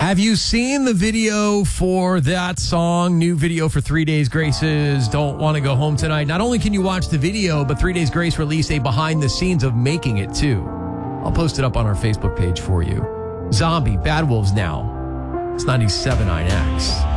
Have you seen the video for that song? New video for 3 Days Grace's Don't Want to Go Home Tonight. Not only can you watch the video, but 3 Days Grace released a behind the scenes of making it too. I'll post it up on our Facebook page for you. Zombie, Bad Wolves Now. It's 97.9X.